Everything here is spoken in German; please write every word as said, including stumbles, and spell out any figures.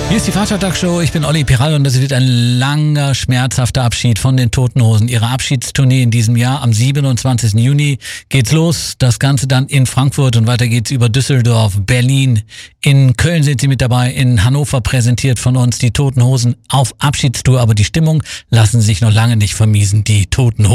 Hier ist die Vatertag-Show, ich bin Olli Piral und das wird ein langer, schmerzhafter Abschied von den Toten Hosen. Ihre Abschiedstournee in diesem Jahr am siebenundzwanzigsten Juni geht's los. Das Ganze dann in Frankfurt und weiter geht's über Düsseldorf, Berlin. In Köln sind sie mit dabei, in Hannover präsentiert von uns die Toten Hosen auf Abschiedstour. Aber die Stimmung lassen sich noch lange nicht vermiesen, die Toten Hosen.